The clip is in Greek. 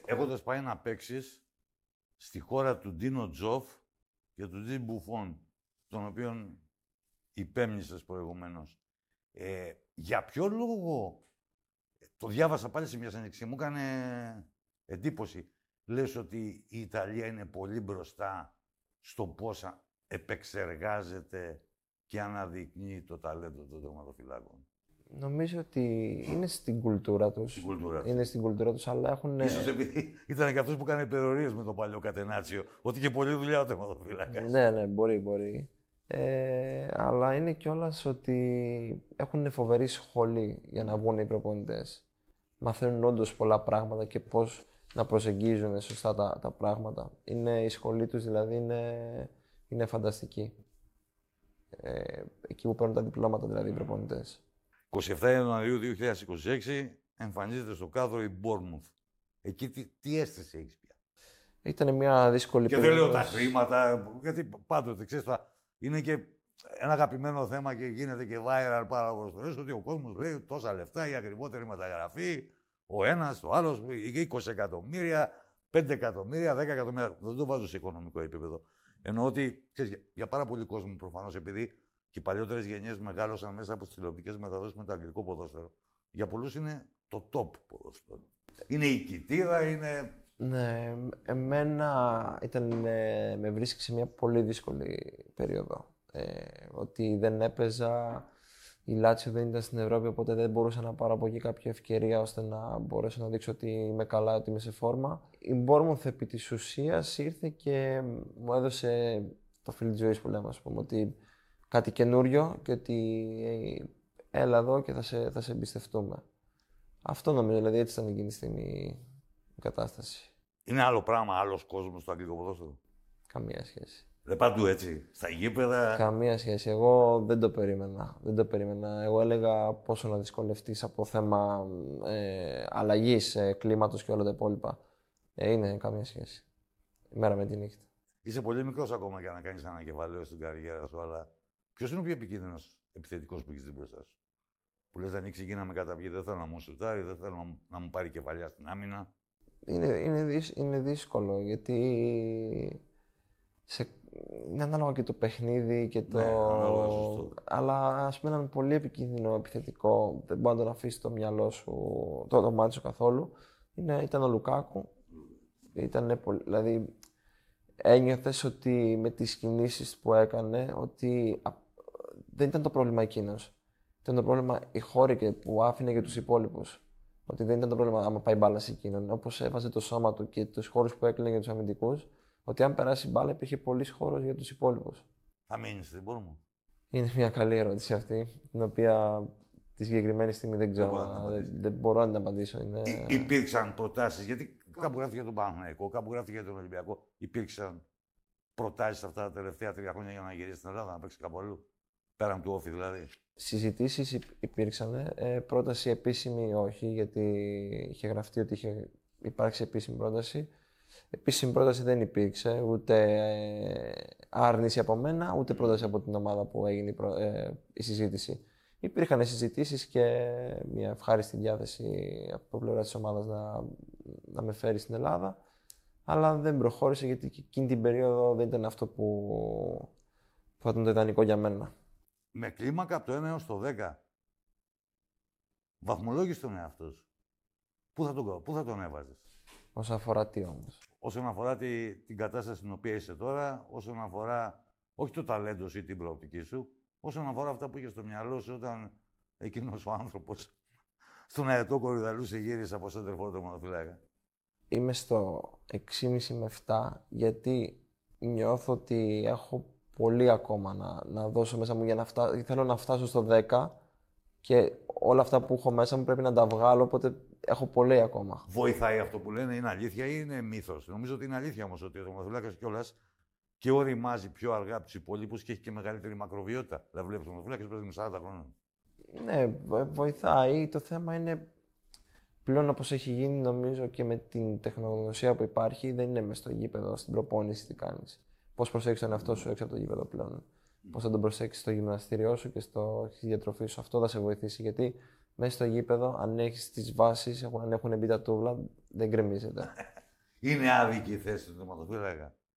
έχοντας πάει να παίξεις στη χώρα του Ντίνο Τζοφ και του Τζι Μπουφόν, τον οποίον υπέμνησες προηγουμένως. Για ποιο λόγο, το διάβασα πάλι σε μια συνέντευξη, μου έκανε εντύπωση. Λες ότι η Ιταλία είναι πολύ μπροστά στο πώς επεξεργάζεται και αναδεικνύει το ταλέντο των τερματοφυλάκων. Νομίζω ότι είναι στην κουλτούρα τους. Είναι στην κουλτούρα τους, αλλά έχουν... Ίσως επειδή ήταν και αυτός που έκανε υπερορίες με το παλιό Κατενάτσιο, ότι είχε πολλή δουλειά ο τερματοφύλακας. Ναι, μπορεί. Αλλά είναι κιόλας ότι έχουν φοβερή σχολή για να βγουν οι προπονητές. Μαθαίνουν όντως πολλά πράγματα και πώς να προσεγγίζουν σωστά τα πράγματα. Η σχολή τους δηλαδή είναι φανταστική. Εκεί που παίρνουν τα διπλώματα δηλαδή οι προπονητές. 27 Ιανουαρίου 2026 εμφανίζεται στο κάδρο η Bournemouth. Εκεί τι αίσθηση έχεις πια? Ήταν μια δύσκολη περίοδος. Και δεν λέω τα χρήματα, γιατί πάντοτε ξέρεις, είναι και ένα αγαπημένο θέμα και γίνεται και viral πάρα πολλές φορές, ότι ο κόσμος λέει τόσα λεφτά, η ακριβότερη μεταγραφή, ο ένας, ο άλλος, 20 εκατομμύρια, 5 εκατομμύρια, 10 εκατομμύρια. Δεν το βάζω σε οικονομικό επίπεδο. Εννοώ ότι, ξέρεις, για πάρα πολύ κόσμο προφανώς, επειδή και οι παλιότερες γενιές μεγάλωσαν μέσα από τις τηλεοπτικές μεταδόσεις με το αγγλικό ποδόσφαιρο. Για πολλούς είναι το top ποδόσφαιρο. Είναι η κοιτίδα, είναι... Ναι, εμένα με βρίσκει σε μια πολύ δύσκολη περίοδο. Ότι δεν έπαιζα, η Λάτσιο δεν ήταν στην Ευρώπη, οπότε δεν μπορούσα να πάρω από εκεί κάποια ευκαιρία ώστε να μπορέσω να δείξω ότι είμαι καλά, ότι είμαι σε φόρμα. Η Bournemouth επί της ουσίας ήρθε και μου έδωσε το φίλι της ζωής που λέμε, ας πούμε, ότι κάτι καινούριο και ότι έλα εδώ και θα σε εμπιστευτούμε. Αυτό νομίζω, δηλαδή έτσι ήταν εκείνη τη στιγμή η κατάσταση. Είναι άλλο πράγμα, άλλος κόσμος στο αγγλικό ποδόσφαιρο? Καμία σχέση. Δεν παντού έτσι, στα γήπεδα. Καμία σχέση. Εγώ δεν το περίμενα. Εγώ έλεγα πόσο να δυσκολευτείς από θέμα αλλαγής κλίματος και όλα τα υπόλοιπα. Είναι καμία σχέση. Η μέρα με τη νύχτα. Είσαι πολύ μικρός ακόμα για να κάνεις ανακεφαλαίο στην καριέρα σου, αλλά ποιος είναι ο πιο επικίνδυνος επιθετικός που έχεις δει μπροστά σου? Που λες, ανοίξει εκεί να με καταπιεί, δεν θέλω να μου σουτάρει, δεν θέλω να μου πάρει κεφαλιά στην άμυνα. Είναι δύσκολο, γιατί είναι ανάλογα και το παιχνίδι και το... Ναι, αλλά ας πούμε έναν πολύ επικίνδυνο επιθετικό, δεν μπορεί να τον αφήσει το μυαλό σου, το μάτι σου καθόλου. Ήταν ο Λουκάκου. Δηλαδή, ένιωθες ότι με τις κινήσεις που έκανε, ότι δεν ήταν το πρόβλημα εκείνος. Ήταν το πρόβλημα οι χώροι που άφηνε για τους υπόλοιπους. Ότι δεν ήταν το πρόβλημα άμα πάει μπάλα σε εκείνον. Όπως έβαζε το σώμα του και τους χώρους που έκλεινε για τους αμυντικούς, ότι αν περάσει μπάλα υπήρχε πολύς χώρος για τους υπόλοιπους. Θα μείνεις στην Bournemouth? Είναι μια καλή ερώτηση αυτή, την οποία τη συγκεκριμένη στιγμή δεν ξέρω. Δεν μπορώ να την απαντήσω. Υπήρξαν προτάσεις, γιατί κάπου γράφτηκε για τον Παναθηναϊκό, κάπου γράφτηκε για τον Ολυμπιακό. Υπήρξαν προτάσεις αυτά τα τελευταία 3 χρόνια για να γυρίσει στην Ελλάδα, να παίξει κάπου αλλού? Πέραν του Όφη δηλαδή. Συζητήσεις υπήρξαν. Πρόταση επίσημη όχι, γιατί είχε γραφτεί ότι είχε υπάρξει επίσημη πρόταση. Επίσημη πρόταση δεν υπήρξε, ούτε άρνηση από μένα, ούτε πρόταση από την ομάδα που έγινε η συζήτηση. Υπήρχαν συζητήσεις και μια ευχάριστη διάθεση από πλευρά της ομάδας να με φέρει στην Ελλάδα, αλλά δεν προχώρησε, γιατί εκείνη την περίοδο δεν ήταν αυτό που θα ήταν το ιδανικό για μένα. Με κλίμακα από το 1 έως το 10, βαθμολόγησε τον εαυτό σου. Πού θα τον έβαζες? Όσον αφορά τι όμως? Όσον αφορά την κατάσταση στην οποία είσαι τώρα, όσον αφορά όχι το ταλέντο σου ή την προοπτική σου, όσον αφορά αυτά που είχες στο μυαλό σου όταν εκείνος ο άνθρωπος στον αετό Κορυδαλού σε γύρισε από σέντερφορ τερματοφύλακα. Είμαι στο 6,5 με 7, γιατί νιώθω ότι έχω πολύ ακόμα να δώσω μέσα μου για να φτάσω. Θέλω να φτάσω στο 10 και όλα αυτά που έχω μέσα μου πρέπει να τα βγάλω, οπότε έχω πολύ ακόμα. Βοηθάει αυτό που λένε, είναι αλήθεια ή είναι μύθος? Νομίζω ότι είναι αλήθεια όμως ότι ο τερματοφύλακας κιόλας και οριμάζει πιο αργά από τους υπόλοιπους και έχει και μεγαλύτερη μακροβιότητα. Δηλαδή, βλέπεις τον τερματοφύλακα παίζει με 40 χρόνια. Ναι, βοηθάει. Το θέμα είναι πλέον, όπως έχει γίνει, νομίζω, και με την τεχνογνωσία που υπάρχει, δεν είναι μες στο γήπεδο, στην προπόνηση τι κάνεις. Πώς προσέχεις τον εαυτό σου έξω από το γήπεδο πλέον. Πώς θα τον προσέξεις στο γυμναστήριό σου και στη διατροφή σου. Αυτό θα σε βοηθήσει. Γιατί μέσα στο γήπεδο, αν έχεις τις βάσεις, αν έχουν μπει τα τούβλα, δεν γκρεμίζεται. Είναι άδικη η θέση του τερματοφύλακα.